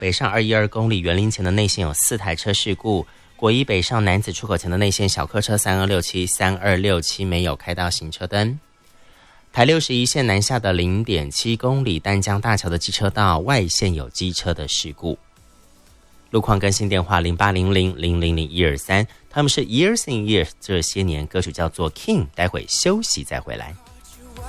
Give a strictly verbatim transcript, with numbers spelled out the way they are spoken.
北上二一二公里园林前的内线有四台车事故，国一北上楠梓出口前的内线小客车三二六七、三二六七没有开到行车灯。台六十一线南下的 零点七公里淡江大桥的机车道外线有机车的事故。路况更新电话零八零零零零零一二三，他们是 Years and Years， 这些年歌曲叫做 King， 待会休息再回来。